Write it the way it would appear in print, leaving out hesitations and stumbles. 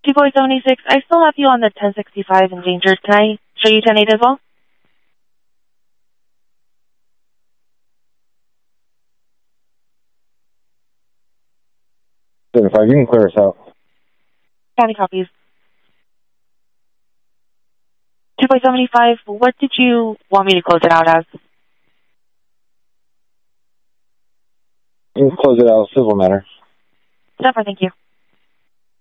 2.76, I still have you on the 1065 endangered. Can I show you 10.8 as well? You can clear us out. County copies. 2.75, what did you want me to close it out as? You can close it out, civil matter. Jennifer, thank you.